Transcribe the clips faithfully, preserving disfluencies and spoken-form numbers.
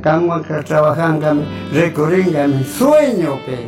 Kanwanka trabajangami, recorringami, sueño pe.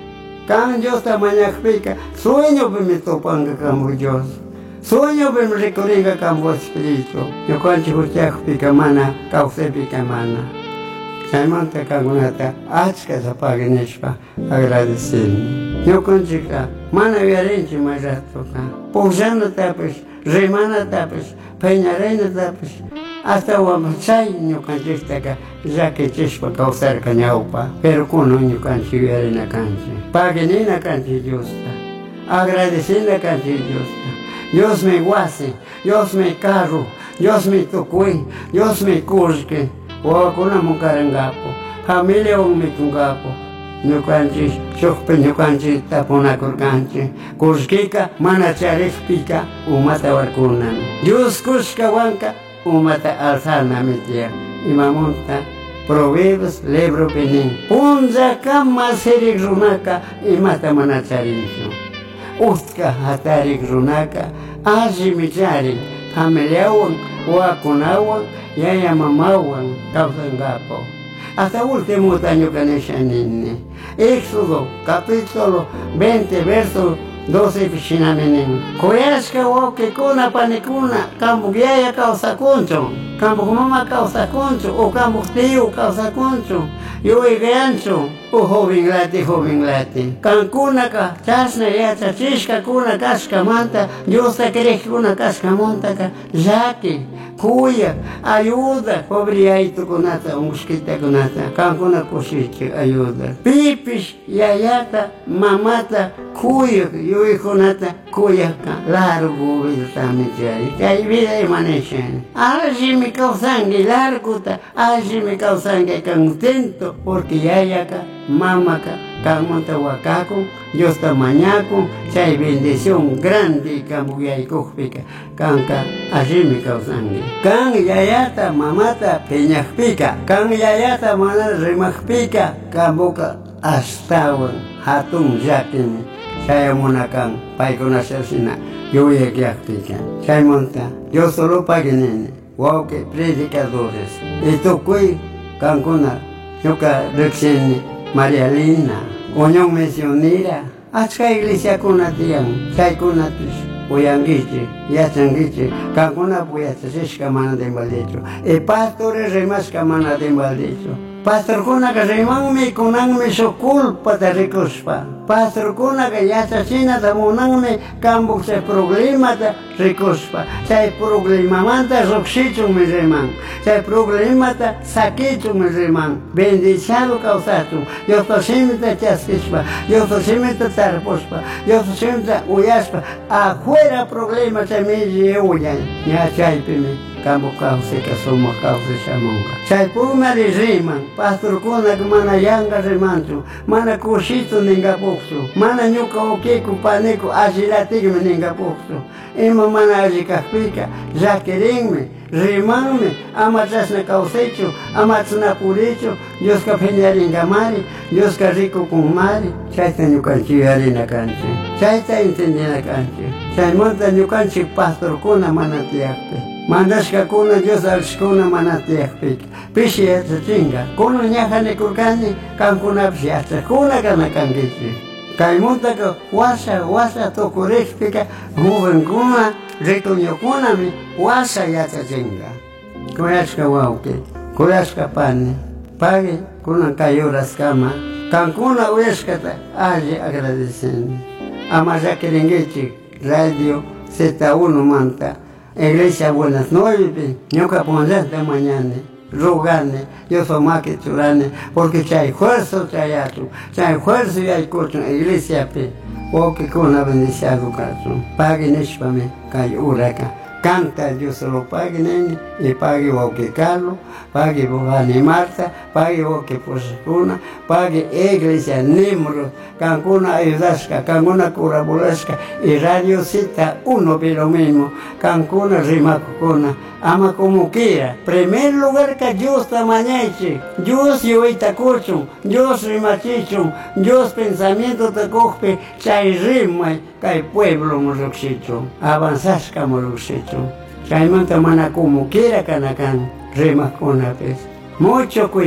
Kan Dios tamañakpika, sueño pe me topanga como Dios. Sueño pe me recorringa como espíritu. Yo canchi hutiakpika mana, causepika mana. Chaimanta kagunata, achka zapaginishpa, agradecerme. Yo conchica, mana viarenchi majatoka. Poujana tapes, remana tapes, peñarena tapes. Hasta Huamachay no canchista ya que chispa causar cañaupa, pero con no canchi viarena canchi. Paguenina canchi justa. Agradecida canchi justa. Dios me guase, Dios me carro, Dios me tocue, Dios me curque. O con una mucarangapo, familia un me tungapo. No canchi, chokpe no canchi tapona curcanchi. Curskika, mana charespika, umata vacunan. Dios kuska wanka. Umata alzana metia imamonta proverbs lebro penin punza kama serik runaka imata manacharincho ustka hatarik runaka aji micharin familiawan wakunawan yaya mamawan kausangapo hasta último año caneshanine Éxodo capítulo veinte verso doce piscinamenen. Koyaska woke kuna panikuna, kambu yaya causa concho, kambu mama causa concho, o kambu tío causa concho, yo gancho, o joven lati, joven lati. Cancuna ka, chasna ya chachishka kuna casca manta, yo sa querés kuna casca monta ka, jaki, cuya, ayuda, pobre aito kunata, mosquita kunata, cancuna cochiche, ayuda. Pipis, yayata, mamata, cuya, yo hijo nata, cuyaka, largo virtamitiari, que hay vida y maneshan. Allí me causangue larguta, allí me causangue contento, porque yayaka, mamaka, kamanta wakaku, yo está mañaco, chay bendición grande, camuyay kujpika, kanka, allí me causangue. Kan yayata, mamata, peñakpika, kan yayata, mana remakpika, kamboka, astawan, hatun yakin. Saya munakan, paikuna sasina, yo voy a quedarme. Saya monta, yo solo pagué, wow que predicadores. Esto fue cancuna, yo que recién María Lina, oñón misionera, hasta iglesia kuna tiang, saya kuna tus, oyangiche, ya changiche, cancuna pues se camana de maldecho, e pastores remas camana de maldecho. Pastor kuna ka remang me kunang me so culpa de recospa. Pastor kuna ka yasa sina da munang me kambuk se problema da recospa. Se problema manta roxicho me remang. Se problema da saquito me remang. Bendiciado causatum. Yo to simita chasquispa. Yo to simita tarpospa. Yo to simita uyaspa. Afuera problema se me lleuyan. Ya chaipime. Campo causa que somos causa chamonga. Chay puma de riman, pastor kuna mana yanga remantu, mana cosito ninga poxo, mana nyuka okeku paneco agilatigme ninga poxo. Ema mana agicapika, jaquerenme, rimanme, amachasna causecho, amachna purecho, Dios ka peñaringa mari, Dios ka rico con mari, chay ta nyukanchi harina canchi, chay ta entendina canchi, chay monta nyukanchi pastor kuna mana tiakpe. Mandaska kuna Dios alskuna manatiakpik. Pishi yata chinga. Kuna nyahane kurkani kan kuna psi yata kuna kana kangichi. Kaimunta ka wasa wasa to kurespika huven kuna retonyo kuna mi wasa yata chinga. Koyaska wauke. Koyaska pani. Pagi kuna kayoras kama. Kan kuna ueskata aji agradecendo. Amaya kerengechi radio Z uno manta. Iglesia, buenas noches, yo caponzas de mañana, rogarne, yo soy más que churane, porque si hay fuerza, si hay ato, si hay fuerza y hay coche, iglesia, porque con la bendición de corazón, paguen eso para mí, que hay huraca, canta, yo solo paguen, y pague o que Carlos, pague Bobani Marta, pague o que Poscuna, pague iglesia, Nimro, Cancuna ayudasca, Cancuna curabulasca, y Radio Cita uno pero lo mismo, Cancuna rimacuna, ama como quiera. Primer lugar que Dios tamañeche, Dios yo itacucho, Dios rimachicho, Dios pensamiento te coge, chay rima, chay pueblo moroxicho, avanzasca moroxicho. Chay manta mana como quiera canacan, rima con la pez. Mucho cuidado.